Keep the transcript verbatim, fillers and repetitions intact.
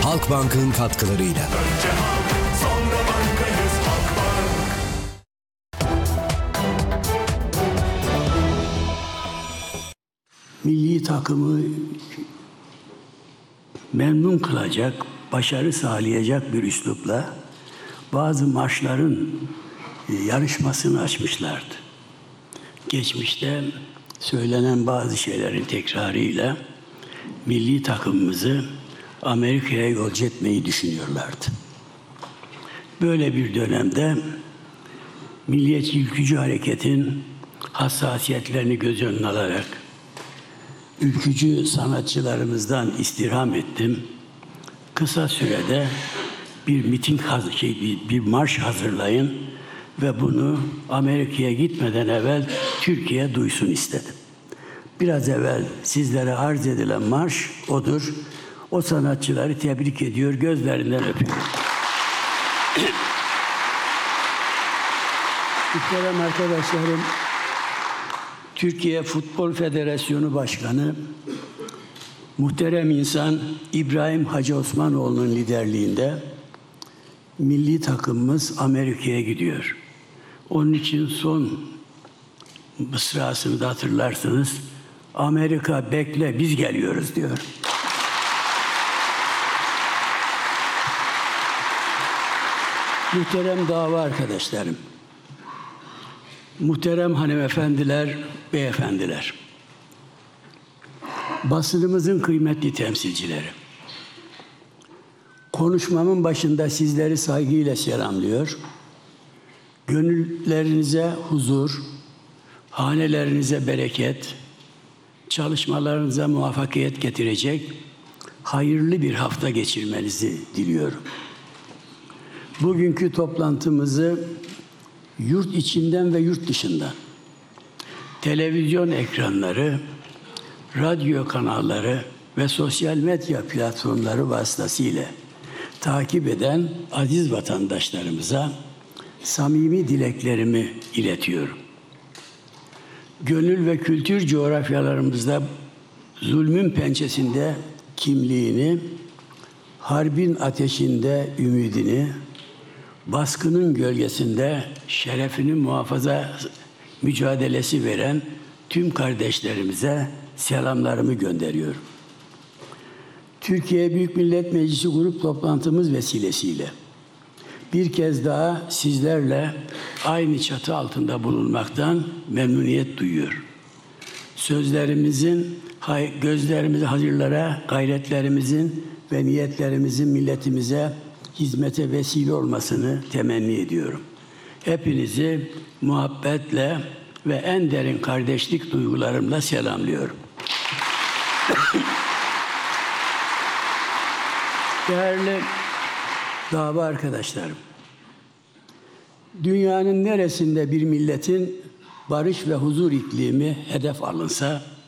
Halkbank'ın katkılarıyla. Önce halk, sonra bankayız Halkbank. Milli takımı memnun kılacak, başarı sağlayacak bir üslupla bazı marşların yarışmasını açmışlardı. Geçmişte söylenen bazı şeylerin tekrarıyla milli takımımızı Amerika'ya yolcu etmeyi düşünüyorlardı. Böyle bir dönemde Milliyetçi Ülkücü Hareket'in hassasiyetlerini göz önüne alarak ülkücü sanatçılarımızdan istirham ettim. Kısa sürede bir miting, şey, bir, bir marş hazırlayın ve bunu Amerika'ya gitmeden evvel Türkiye duysun istedim. Biraz evvel sizlere arz edilen marş odur. O sanatçıları tebrik ediyor, gözlerinden öpüyorum. Muhterem arkadaşlarım, Türkiye Futbol Federasyonu Başkanı, muhterem insan İbrahim Hacı Osmanoğlu'nun liderliğinde milli takımımız Amerika'ya gidiyor. Onun için son mısrasını da hatırlarsınız. Amerika bekle, biz geliyoruz diyor. Muhterem dava arkadaşlarım, muhterem hanımefendiler, beyefendiler, basınımızın kıymetli temsilcileri, konuşmamın başında sizleri saygıyla selamlıyor, gönüllerinize huzur, hanelerinize bereket, çalışmalarınıza muvaffakiyet getirecek hayırlı bir hafta geçirmenizi diliyorum. Bugünkü toplantımızı yurt içinden ve yurt dışından, televizyon ekranları, radyo kanalları ve sosyal medya platformları vasıtasıyla takip eden aziz vatandaşlarımıza samimi dileklerimi iletiyorum. Gönül ve kültür coğrafyalarımızda zulmün pençesinde kimliğini, harbin ateşinde ümidini, baskının gölgesinde şerefini muhafaza mücadelesi veren tüm kardeşlerimize selamlarımı gönderiyorum. Türkiye Büyük Millet Meclisi grup toplantımız vesilesiyle bir kez daha sizlerle aynı çatı altında bulunmaktan memnuniyet duyuyorum. Sözlerimizin, gözlerimizi hazırlara, gayretlerimizin ve niyetlerimizin milletimize hizmete vesile olmasını temenni ediyorum. Hepinizi muhabbetle ve en derin kardeşlik duygularımla selamlıyorum. Değerli dava arkadaşlarım, dünyanın neresinde bir milletin barış ve huzur iklimi hedef alınsa,